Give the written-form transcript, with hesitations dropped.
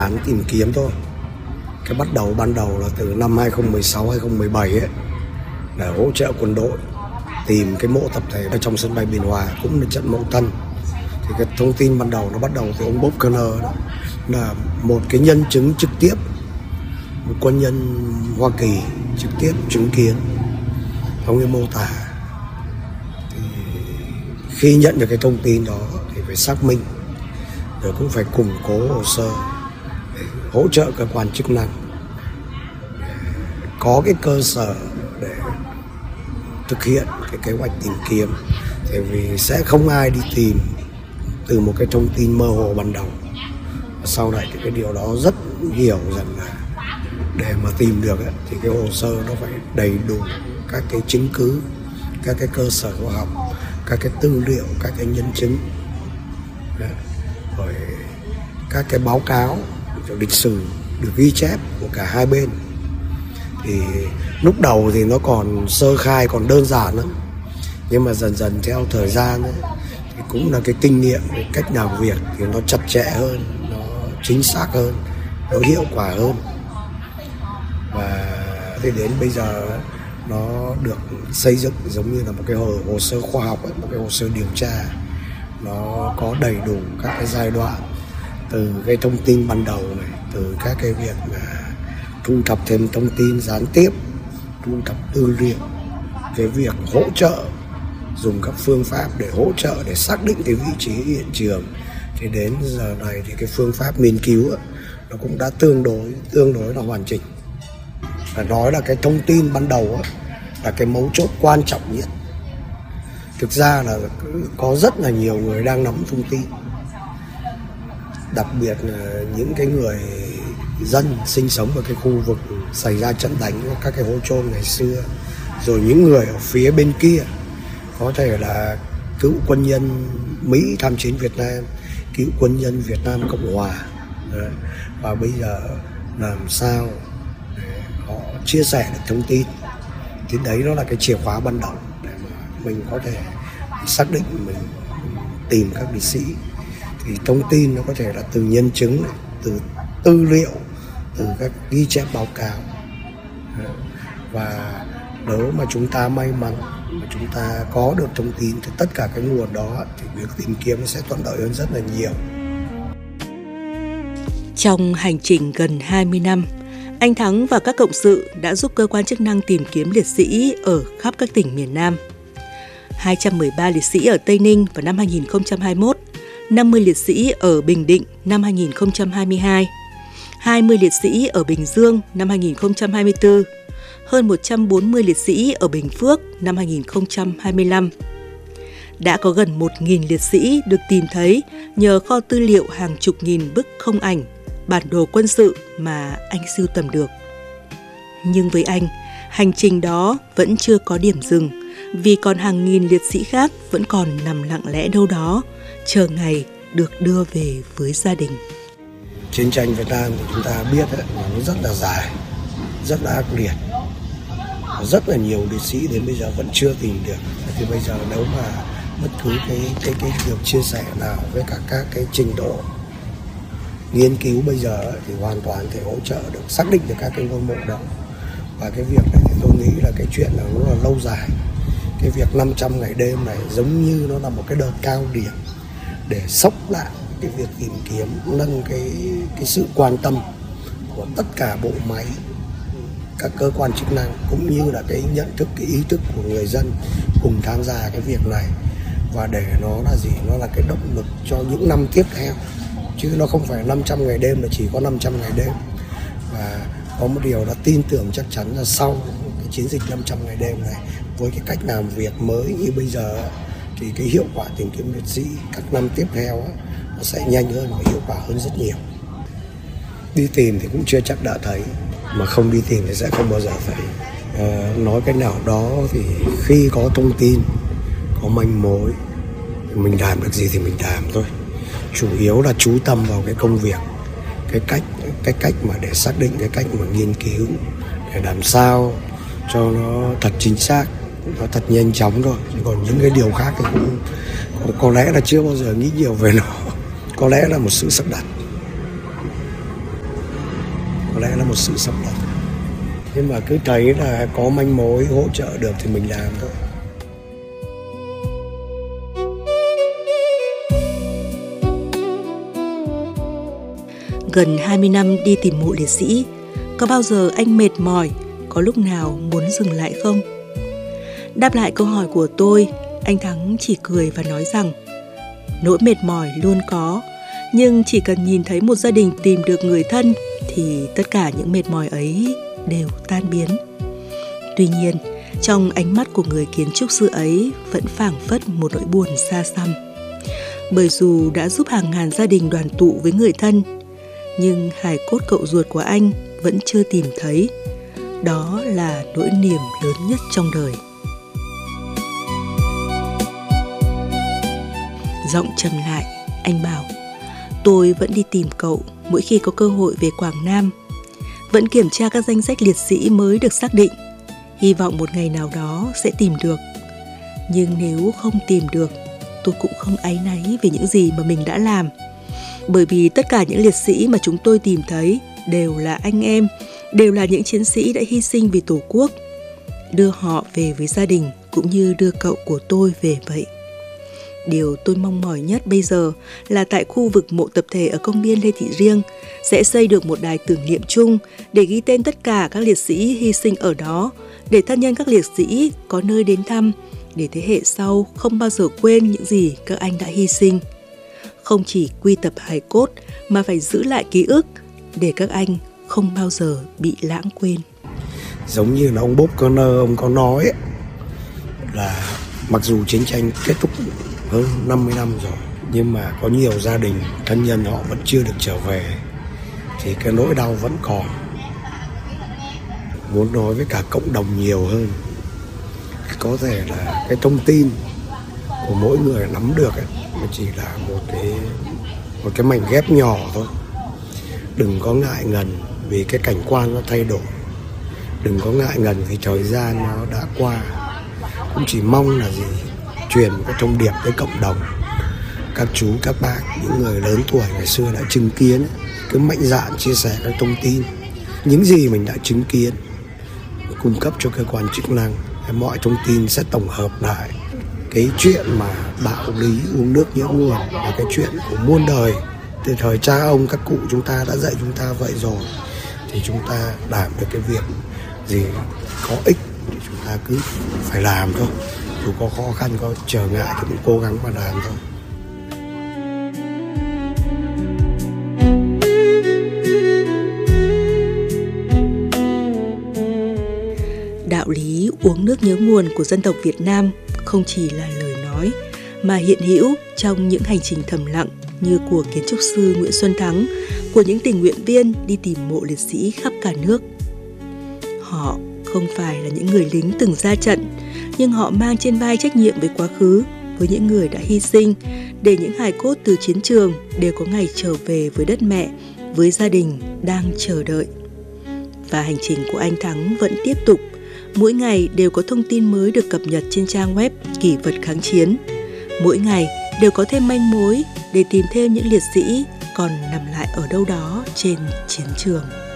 án tìm kiếm thôi. Cái ban đầu là từ năm 2016 2017 ấy, để hỗ trợ quân đội tìm cái mộ tập thể ở trong sân bay Biên Hòa, cũng là trận Mậu Thân. Thì cái thông tin ban đầu nó bắt đầu từ ông Bob Kerner, đó là một cái nhân chứng trực tiếp, một quân nhân Hoa Kỳ trực tiếp chứng kiến. Ông ấy mô tả thì khi nhận được cái thông tin đó thì phải xác minh, rồi cũng phải củng cố hồ sơ để hỗ trợ cơ quan chức năng có cái cơ sở để thực hiện cái kế hoạch tìm kiếm. Tại vì sẽ không ai đi tìm từ một cái thông tin mơ hồ ban đầu. Sau này thì cái điều đó rất hiểu rằng là để mà tìm được ấy, thì cái hồ sơ nó phải đầy đủ các cái chứng cứ, các cái cơ sở khoa học, các cái tư liệu, các cái nhân chứng, rồi các cái báo cáo lịch sử được ghi chép của cả hai bên. Thì lúc đầu thì nó còn sơ khai, còn đơn giản lắm, nhưng mà dần dần theo thời gian ấy, thì cũng là cái kinh nghiệm, cái cách làm việc thì nó chặt chẽ hơn, nó chính xác hơn, nó hiệu quả hơn. Và thì đến bây giờ nó được xây dựng giống như là một cái hồ sơ khoa học ấy, một cái hồ sơ điều tra. Nó có đầy đủ các cái giai đoạn, từ cái thông tin ban đầu này, từ các cái việc mà thu thập thêm thông tin gián tiếp, thu thập tư liệu, cái việc hỗ trợ, dùng các phương pháp để hỗ trợ để xác định cái vị trí hiện trường. Thì đến giờ này thì cái phương pháp nghiên cứu ấy, nó cũng đã tương đối là hoàn chỉnh. Phải nói là cái thông tin ban đầu ấy, là cái mấu chốt quan trọng nhất. Thực ra là có rất là nhiều người đang nắm thông tin, đặc biệt là những cái người dân sinh sống ở cái khu vực xảy ra trận đánh, các cái hố chôn ngày xưa, rồi những người ở phía bên kia, có thể là cựu quân nhân Mỹ tham chiến Việt Nam, cựu quân nhân Việt Nam Cộng Hòa. Và bây giờ làm sao để họ chia sẻ được thông tin, thì đấy nó là cái chìa khóa ban đầu để mà mình có thể xác định, mình tìm các liệt sĩ. Thì thông tin nó có thể là từ nhân chứng, từ tư liệu, từ các ghi chép báo cáo. Và nếu mà chúng ta may mắn mà chúng ta có được thông tin thì tất cả cái nguồn đó thì việc tìm kiếm sẽ thuận lợi hơn rất là nhiều. Trong hành trình gần 20 năm, anh Thắng và các cộng sự đã giúp cơ quan chức năng tìm kiếm liệt sĩ ở khắp các tỉnh miền Nam. 213 liệt sĩ ở Tây Ninh vào năm 2021, 50 liệt sĩ ở Bình Định năm 2022, 20 liệt sĩ ở Bình Dương năm 2024, hơn 140 liệt sĩ ở Bình Phước năm 2025. Đã có gần 1.000 liệt sĩ được tìm thấy nhờ kho tư liệu hàng chục nghìn bức không ảnh, bản đồ quân sự mà anh sưu tầm được. Nhưng với anh, hành trình đó vẫn chưa có điểm dừng, vì còn hàng nghìn liệt sĩ khác vẫn còn nằm lặng lẽ đâu đó, chờ ngày được đưa về với gia đình. Chiến tranh Việt Nam thì chúng ta biết là nó rất là dài, rất là ác liệt. Rất là nhiều liệt sĩ đến bây giờ vẫn chưa tìm được. Thì bây giờ nếu mà bất cứ cái việc chia sẻ nào với cả các cái trình độ nghiên cứu bây giờ thì hoàn toàn thể hỗ trợ được, xác định được các cái ngôi mộ đó. Và cái việc này thì tôi nghĩ là cái chuyện là nó là lâu dài. Cái việc 500 ngày đêm này giống như nó là một cái đợt cao điểm để sốc lại cái việc tìm kiếm, nâng cái sự quan tâm của tất cả bộ máy, các cơ quan chức năng, cũng như là cái nhận thức, cái ý thức của người dân cùng tham gia cái việc này. Và để nó là gì? Nó là cái động lực cho những năm tiếp theo, chứ nó không phải 500 ngày đêm là chỉ có 500 ngày đêm. Và có một điều đã tin tưởng chắc chắn là sau cái chiến dịch 500 ngày đêm này, với cái cách làm việc mới như bây giờ, thì cái hiệu quả tìm kiếm liệt sĩ các năm tiếp theo nó sẽ nhanh hơn và hiệu quả hơn rất nhiều. Đi tìm thì cũng chưa chắc đã thấy, mà không đi tìm thì sẽ không bao giờ thấy. Nói cái nào đó thì khi có thông tin, có manh mối, mình làm được gì thì mình làm thôi. Chủ yếu là chú tâm vào cái công việc, cái cách mà để xác định, cái cách mà nghiên cứu để làm sao cho nó thật chính xác, nó thật nhanh chóng thôi. Chứ còn những cái điều khác thì cũng có lẽ là chưa bao giờ nghĩ nhiều về nó, có lẽ là một sự sắp đặt. lẽ là một sự sắp đặt. Nhưng mà cứ thấy là có manh mối hỗ trợ được thì mình làm thôi. Gần 20 năm đi tìm mộ liệt sĩ, có bao giờ anh mệt mỏi, có lúc nào muốn dừng lại không? Đáp lại câu hỏi của tôi, anh Thắng chỉ cười và nói rằng nỗi mệt mỏi luôn có, nhưng chỉ cần nhìn thấy một gia đình tìm được người thân thì tất cả những mệt mỏi ấy đều tan biến. Tuy nhiên, trong ánh mắt của người kiến trúc sư ấy vẫn phảng phất một nỗi buồn xa xăm. Bởi dù đã giúp hàng ngàn gia đình đoàn tụ với người thân, nhưng hài cốt cậu ruột của anh vẫn chưa tìm thấy. Đó là nỗi niềm lớn nhất trong đời. Giọng trầm lại, anh bảo, tôi vẫn đi tìm cậu mỗi khi có cơ hội về Quảng Nam. Vẫn kiểm tra các danh sách liệt sĩ mới được xác định. Hy vọng một ngày nào đó sẽ tìm được. Nhưng nếu không tìm được, tôi cũng không áy náy về những gì mà mình đã làm. Bởi vì tất cả những liệt sĩ mà chúng tôi tìm thấy đều là anh em, đều là những chiến sĩ đã hy sinh vì Tổ quốc. Đưa họ về với gia đình cũng như đưa cậu của tôi về vậy. Điều tôi mong mỏi nhất bây giờ là tại khu vực mộ tập thể ở công viên Lê Thị Riêng sẽ xây được một đài tưởng niệm chung để ghi tên tất cả các liệt sĩ hy sinh ở đó, để thân nhân các liệt sĩ có nơi đến thăm, để thế hệ sau không bao giờ quên những gì các anh đã hy sinh. Không chỉ quy tập hài cốt mà phải giữ lại ký ức để các anh không bao giờ bị lãng quên. Giống như là ông Bob Conner, ông có nói ấy, là mặc dù chiến tranh kết thúc hơn 50 năm rồi, nhưng mà có nhiều gia đình, thân nhân họ vẫn chưa được trở về, thì cái nỗi đau vẫn còn. Muốn nói với cả cộng đồng nhiều hơn. Có thể là cái thông tin của mỗi người nắm được ấy, mà chỉ là một cái mảnh ghép nhỏ thôi. Đừng có ngại ngần vì cái cảnh quan nó thay đổi. Đừng có ngại ngần vì thời gian nó đã qua. Cũng chỉ mong là gì? Truyền một cái thông điệp tới cộng đồng. Các chú, các bác, những người lớn tuổi ngày xưa đã chứng kiến, cứ mạnh dạn chia sẻ các thông tin, những gì mình đã chứng kiến, cung cấp cho cơ quan chức năng. Mọi thông tin sẽ tổng hợp lại. Cái chuyện mà đạo lý uống nước nhớ nguồn là cái chuyện của muôn đời. Từ thời cha ông, các cụ chúng ta đã dạy chúng ta vậy rồi, thì chúng ta làm được cái việc gì có ích thì chúng ta cứ phải làm thôi. Dù có khó khăn, có trở ngại thì cũng cố gắng mà làm thôi. Đạo lý uống nước nhớ nguồn của dân tộc Việt Nam không chỉ là lời nói mà hiện hữu trong những hành trình thầm lặng như của kiến trúc sư Nguyễn Xuân Thắng, của những tình nguyện viên đi tìm mộ liệt sĩ khắp cả nước. Họ không phải là những người lính từng ra trận, nhưng họ mang trên vai trách nhiệm với quá khứ, với những người đã hy sinh, để những hài cốt từ chiến trường đều có ngày trở về với đất mẹ, với gia đình đang chờ đợi. Và hành trình của anh Thắng vẫn tiếp tục. Mỗi ngày đều có thông tin mới được cập nhật trên trang web Kỷ vật kháng chiến. Mỗi ngày đều có thêm manh mối để tìm thêm những liệt sĩ còn nằm lại ở đâu đó trên chiến trường.